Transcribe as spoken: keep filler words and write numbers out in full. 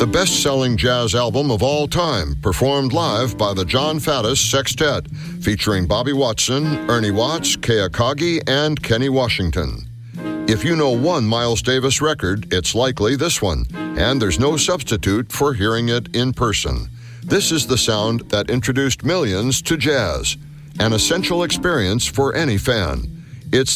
The best-selling jazz album of all time, performed live by the John Faddis Sextet, featuring Bobby Watson, Ernie Watts, Kea Kagi, and Kenny Washington. If you know one Miles Davis record, it's likely this one, and there's no substitute for hearing it in person. This is the sound that introduced millions to jazz, an essential experience for any fan. It's